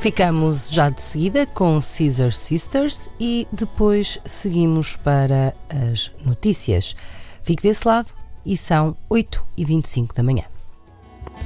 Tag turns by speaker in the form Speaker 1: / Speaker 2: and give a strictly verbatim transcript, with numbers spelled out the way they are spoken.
Speaker 1: Ficamos já de seguida com Scissor Sisters e depois seguimos para as notícias. Fique desse lado e são oito e vinte e cinco da manhã.